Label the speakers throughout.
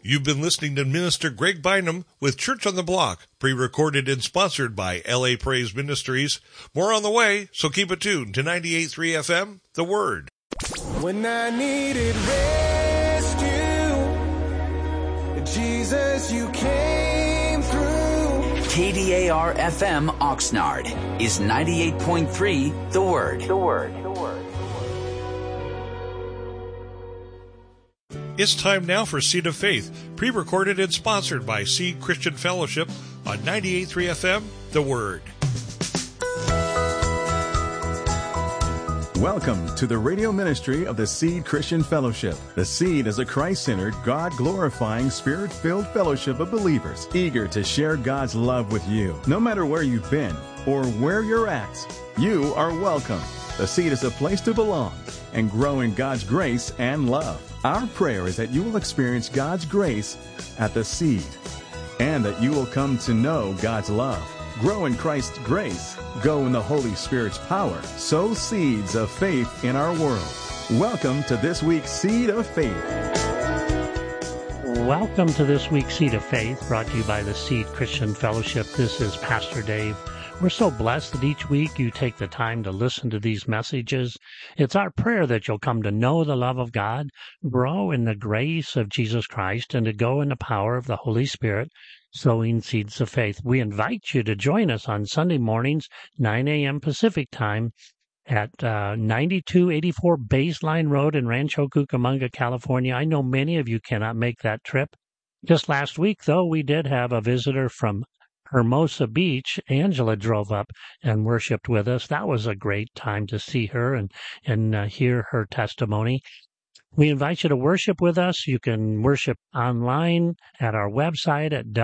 Speaker 1: You've been listening to Minister Greg Bynum with Church on the Block, pre-recorded and sponsored by LA Praise Ministries. More on the way, so keep it tuned to 98.3 FM, The Word.
Speaker 2: When I needed rescue, Jesus, you came through.
Speaker 3: KDAR FM Oxnard is 98.3 The Word. The Word.
Speaker 1: It's time now for Seed of Faith, pre-recorded and sponsored by Seed Christian Fellowship on 98.3 FM, The Word.
Speaker 4: Welcome to the radio ministry of the Seed Christian Fellowship. The Seed is a Christ-centered, God-glorifying, Spirit-filled fellowship of believers eager to share God's love with you. No matter where you've been or where you're at, you are welcome. The Seed is a place to belong and grow in God's grace and love. Our prayer is that you will experience God's grace at the Seed and that you will come to know God's love. Grow in Christ's grace. Go in the Holy Spirit's power. Sow seeds of faith in our world. Welcome to this week's Seed of Faith.
Speaker 5: Welcome to this week's Seed of Faith, brought to you by the Seed Christian Fellowship. This is Pastor Dave. We're so blessed that each week you take the time to listen to these messages. It's our prayer that you'll come to know the love of God, grow in the grace of Jesus Christ, and to go in the power of the Holy Spirit, sowing seeds of faith. We invite you to join us on Sunday mornings, 9 a.m. Pacific time, at 9284 Baseline Road in Rancho Cucamonga, California. I know many of you cannot make that trip. Just last week, though, we did have a visitor from Hermosa Beach. Angela drove up and worshiped with us. That was a great time to see her and hear her testimony. We invite you to worship with us. You can worship online at our website at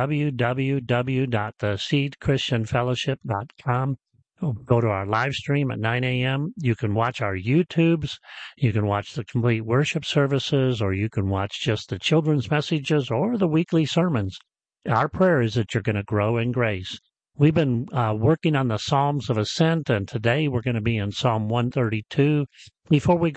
Speaker 5: www.theseedchristianfellowship.com. Go to our live stream at 9 a.m. You can watch our YouTubes. You can watch the complete worship services, or you can watch just the children's messages or the weekly sermons. Our prayer is that you're going to grow in grace. We've been working on the Psalms of Ascent, and today we're going to be in Psalm 132. Before we